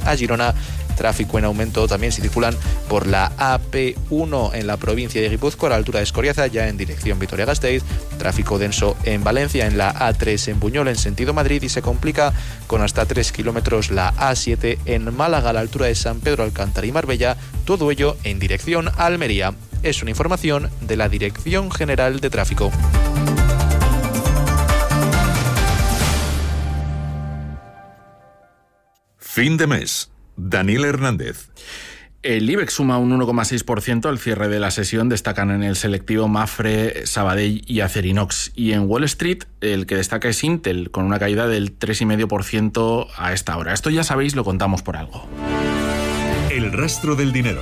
a Girona. Tráfico en aumento también circulan por la AP1 en la provincia de Guipúzcoa, a la altura de Escoriaza, ya en dirección Vitoria-Gasteiz. Tráfico denso en Valencia, en la A3 en Buñol, en sentido Madrid, y se complica con hasta 3 kilómetros la A7 en Málaga, a la altura de San Pedro Alcántara y Marbella, todo ello en dirección a Almería. Es una información de la Dirección General de Tráfico. Fin de mes. Daniel Hernández. El IBEX suma un 1,6% al cierre de la sesión. Destacan en el selectivo Mapfre, Sabadell y Acerinox. Y en Wall Street, el que destaca es Intel, con una caída del 3,5% a esta hora. Esto ya sabéis, lo contamos por algo. El rastro del dinero.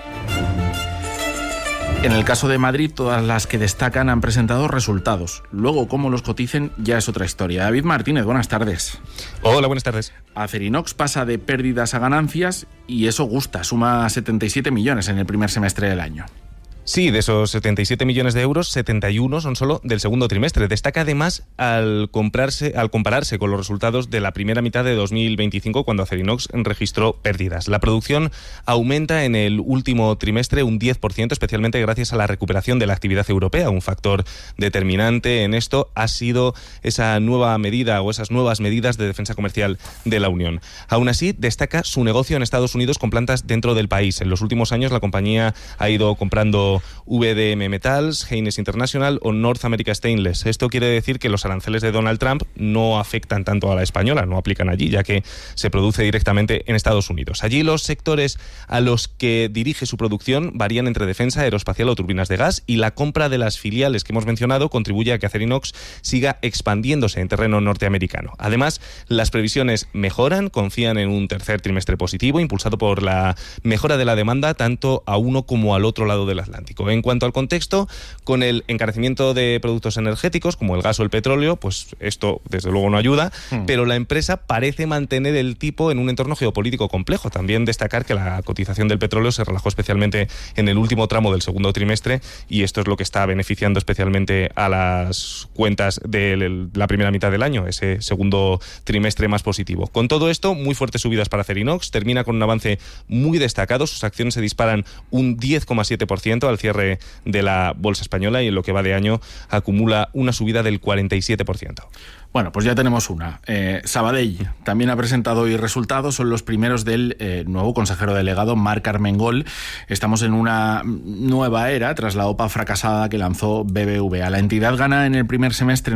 En el caso de Madrid, todas las que destacan han presentado resultados. Luego, cómo los coticen ya es otra historia. David Martínez, buenas tardes. Hola, buenas tardes. Acerinox pasa de pérdidas a ganancias y eso gusta, suma 77 millones en el primer semestre del año. Sí, de esos 77 millones de euros, 71 son solo del segundo trimestre. Destaca además al compararse con los resultados de la primera mitad de 2025, cuando Acerinox registró pérdidas. La producción aumenta en el último trimestre un 10%, especialmente gracias a la recuperación de la actividad europea. Un factor determinante en esto ha sido esa nueva medida o esas nuevas medidas de defensa comercial de la Unión. Aún así, destaca su negocio en Estados Unidos con plantas dentro del país. En los últimos años, la compañía ha ido comprando VDM Metals, Haynes International o North America Stainless. Esto quiere decir que los aranceles de Donald Trump no afectan tanto a la española, no aplican allí, ya que se produce directamente en Estados Unidos. Allí los sectores a los que dirige su producción varían entre defensa, aeroespacial o turbinas de gas, y la compra de las filiales que hemos mencionado contribuye a que Acerinox siga expandiéndose en terreno norteamericano. Además, las previsiones mejoran, confían en un tercer trimestre positivo, impulsado por la mejora de la demanda tanto a uno como al otro lado del Atlántico. En cuanto al contexto, con el encarecimiento de productos energéticos como el gas o el petróleo, pues esto desde luego no ayuda, pero la empresa parece mantener el tipo en un entorno geopolítico complejo. También destacar que la cotización del petróleo se relajó especialmente en el último tramo del segundo trimestre, y esto es lo que está beneficiando especialmente a las cuentas de la primera mitad del año, ese segundo trimestre más positivo. Con todo esto, muy fuertes subidas para Acerinox, termina con un avance muy destacado, sus acciones se disparan un 10,7% al cierre de la bolsa española, y en lo que va de año acumula una subida del 47%. Bueno, pues ya tenemos una. Sabadell también ha presentado hoy resultados, son los primeros del nuevo consejero delegado, Marc Armengol. Estamos en una nueva era tras la OPA fracasada que lanzó BBVA. La entidad gana en el primer semestre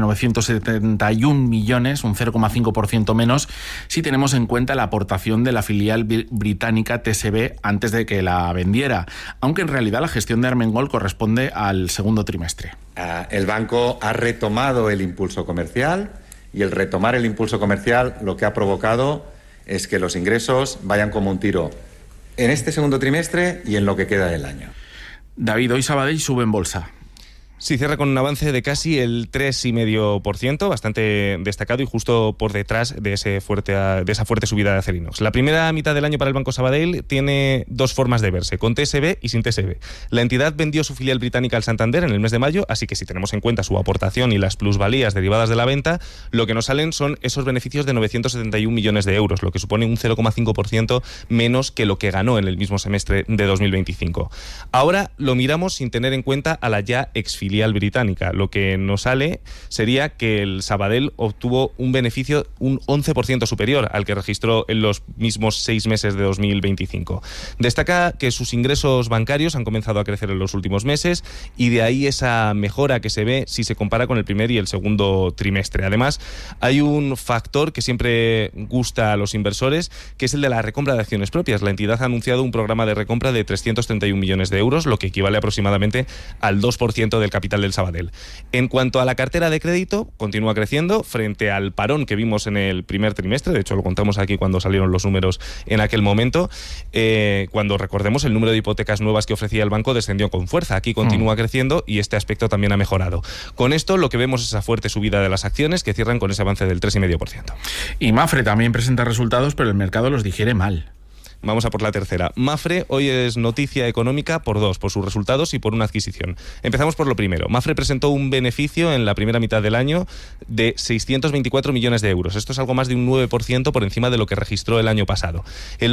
971 millones, un 0,5% menos, si tenemos en cuenta la aportación de la filial británica TSB antes de que la vendiera, aunque en realidad la gestión de Armengol corresponde al segundo trimestre. El banco ha retomado el impulso comercial, y el retomar el impulso comercial lo que ha provocado es que los ingresos vayan como un tiro en este segundo trimestre y en lo que queda del año. David, hoy Sabadell sube en bolsa. Sí, cierra con un avance de casi el 3,5%, bastante destacado y justo por detrás de esa fuerte subida de Acerinox. La primera mitad del año para el Banco Sabadell tiene dos formas de verse, con TSB y sin TSB. La entidad vendió su filial británica al Santander en el mes de mayo, así que si tenemos en cuenta su aportación y las plusvalías derivadas de la venta, lo que nos salen son esos beneficios de 971 millones de euros, lo que supone un 0,5% menos que lo que ganó en el mismo semestre de 2025. Ahora lo miramos sin tener en cuenta a la ya exfilial británica. Lo que nos sale sería que el Sabadell obtuvo un beneficio un 11% superior al que registró en los mismos 6 meses de 2025. Destaca que sus ingresos bancarios han comenzado a crecer en los últimos meses, y de ahí esa mejora que se ve si se compara con el primer y el segundo trimestre. Además, hay un factor que siempre gusta a los inversores, que es el de la recompra de acciones propias. La entidad ha anunciado un programa de recompra de 331 millones de euros, lo que equivale aproximadamente al 2% del capital del Sabadell. En cuanto a la cartera de crédito, continúa creciendo frente al parón que vimos en el primer trimestre. De hecho, lo contamos aquí cuando salieron los números en aquel momento. Cuando recordemos, el número de hipotecas nuevas que ofrecía el banco descendió con fuerza. Aquí continúa creciendo y este aspecto también ha mejorado. Con esto, lo que vemos es esa fuerte subida de las acciones que cierran con ese avance del 3,5%. Y Mapfre también presenta resultados, pero el mercado los digiere mal. Vamos a por la tercera. Mapfre hoy es noticia económica por dos, por sus resultados y por una adquisición. Empezamos por lo primero. Mapfre presentó un beneficio en la primera mitad del año de 624 millones de euros. Esto es algo más de un 9% por encima de lo que registró el año pasado. El